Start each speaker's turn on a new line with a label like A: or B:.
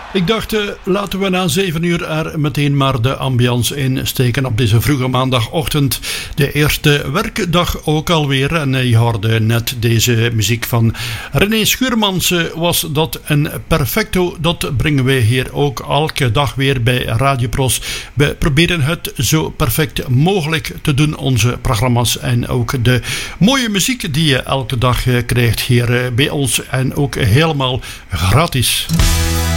A: Ik dacht, laten we na 7 uur er meteen maar de ambiance in steken op deze vroege maandagochtend. De eerste werkdag ook alweer. En je hoorde net deze muziek van René Schuurmans. Was dat een perfecto? Dat brengen wij hier ook elke dag weer bij Radio Pros. We proberen het zo perfect mogelijk te doen, onze programma's. En ook de mooie muziek die je elke dag krijgt hier bij ons. En ook helemaal gratis.